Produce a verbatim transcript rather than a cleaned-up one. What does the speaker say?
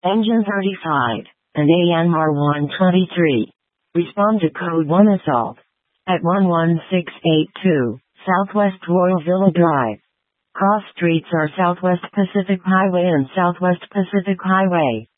Engine thirty-five, and A N R one twenty-three. Respond to Code one Assault at one one six eight two, Southwest Royal Villa Drive. Cross streets are Southwest Pacific Highway and Southwest Pacific Highway.